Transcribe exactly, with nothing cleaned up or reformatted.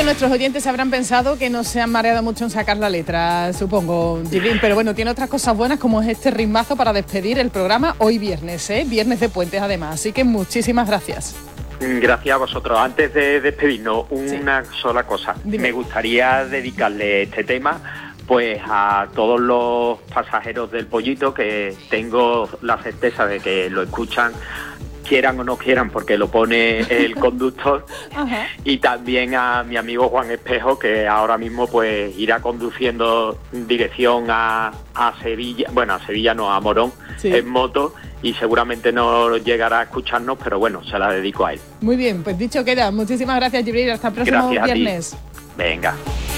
que nuestros oyentes habrán pensado que no se han mareado mucho en sacar la letra, supongo, Jibril, pero bueno, tiene otras cosas buenas como es este ritmazo para despedir el programa hoy viernes, ¿eh? Viernes de Puentes además, así que muchísimas gracias. Gracias a vosotros. Antes de despedirnos, una sí. sola cosa. Dime. Me gustaría dedicarle este tema pues a todos los pasajeros del Pollito, que tengo la certeza de que lo escuchan, quieran o no quieran, porque lo pone el conductor. Ajá. Y también a mi amigo Juan Espejo, que ahora mismo pues irá conduciendo dirección a, a Sevilla, bueno, a Sevilla no, a Morón, sí. en moto, y seguramente no llegará a escucharnos, pero bueno, se la dedico a él. Muy bien, pues dicho queda. Muchísimas gracias, Jibril. Hasta el próximo gracias viernes. Venga.